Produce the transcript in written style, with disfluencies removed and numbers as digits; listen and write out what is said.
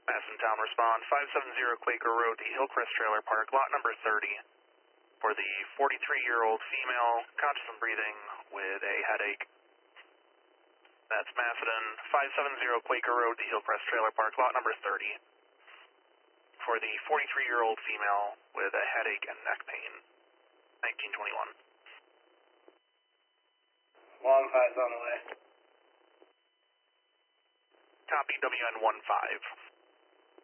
Madison Town, respond 570 Quaker Road, the Hillcrest Trailer Park, lot number 30, for the 43-year-old female, conscious and breathing, with a headache. That's Macedon, 570 Quaker Road, the Hillcrest Trailer Park, lot number 30, for the 43-year-old female with a headache and neck pain, 1921. Long 5's on the way. Copy, WN15.